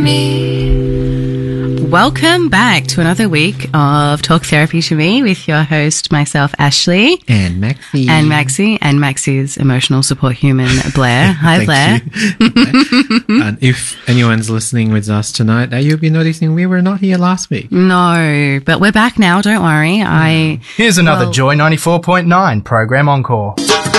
Welcome back to another week of Talk Therapy to Me with your host, myself, Ashley. And Maxie. And Maxie's emotional support human, Blair. Hi, Blair. And if anyone's listening with us tonight, you'll be noticing we were not here last week. No, but we're back now, don't worry. Here's another Joy 94.9 program encore.